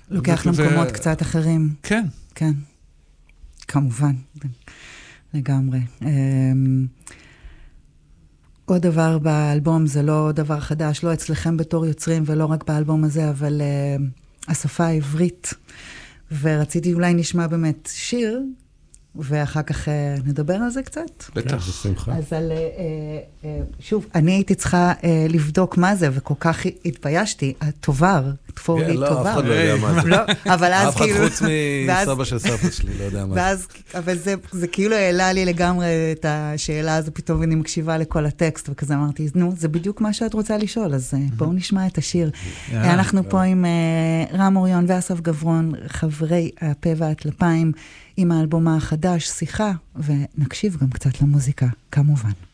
לוקח למקומות קצת אחרים. כן. כן. כמובן. לגמרי. עוד דבר באלבום, זה לא דבר חדש, לא אצלכם בתור יוצרים ולא רק באלבום הזה, אבל השפה העברית. ורציתי אולי נשמע באמת שיר, ואחר כך נדבר על זה קצת. בטח. בשמחה. אז שוב, אני הייתי צריכה לבדוק מה זה, וכל כך התביישתי, התובר, תפור לי תובר. לא, אף אחד לא יודע מה זה. לא, אבל אז אף אחד כאילו... חוץ מסבא של סבתא שלי, לא יודע מה זה. אבל זה כאילו העלה לי לגמרי את השאלה הזו, פתאום אני מקשיבה לכל הטקסט, וכזה אמרתי, נו, זה בדיוק מה שאת רוצה לשאול, אז בואו נשמע את השיר. אנחנו פה עם רם אוריון ואסף גברון, חברי הפה והטלפיים, עם האלבום החדש, שיחה, ונקשיב גם קצת למוזיקה, כמובן.